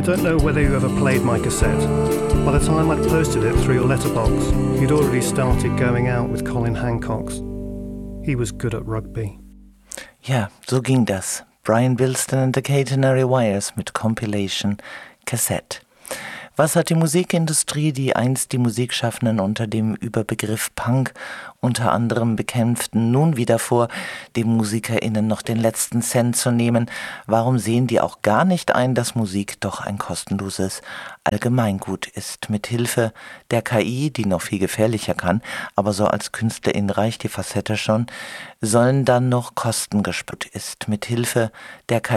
don't know whether you ever played my cassette. By the time I'd posted it through your letterbox, you'd already started going out with Colin Hancock's. He was good at rugby. Ja, so ging das. Brian Bilston and the Catenary Wires mit Compilation Cassette. Was hat die Musikindustrie, die einst die Musikschaffenden unter dem Überbegriff Punk unter anderem bekämpften, nun wieder vor, den MusikerInnen noch den letzten Cent zu nehmen? Warum sehen die auch gar nicht ein, dass Musik doch ein kostenloses Allgemeingut ist? Mit Hilfe der KI, die noch viel gefährlicher kann, aber so als KünstlerIn reicht die Facette schon, sollen dann noch Kosten gespart ist. Mit Hilfe der KI